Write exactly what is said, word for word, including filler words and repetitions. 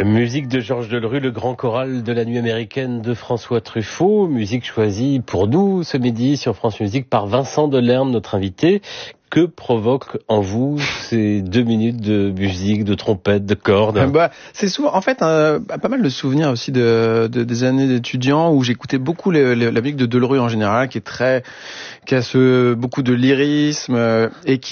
Musique de Georges Delerue, le grand choral de la nuit américaine de François Truffaut. Musique choisie pour nous ce midi sur France Musique par Vincent Delerme, notre invité. Que provoque en vous ces deux minutes de musique, de trompette, de cordes? Bah, c'est souvent, en fait, euh, pas mal de souvenirs aussi de, de des années d'étudiants où j'écoutais beaucoup les, les, la musique de Delerue en général, qui est très, qui a ce beaucoup de lyrisme euh, et qui